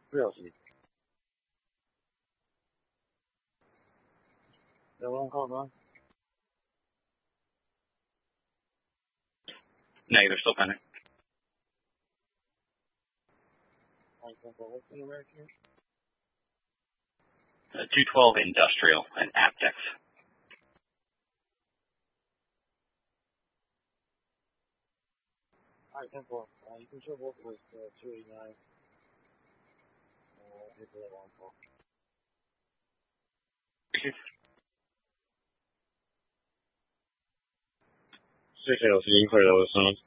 Really? No one called on? No, they're still pending. What's the American? 212 Industrial and Aptex. Alright, 10-4. You can show both with 289. April at 1 call. 6 ALC, clear that with someone.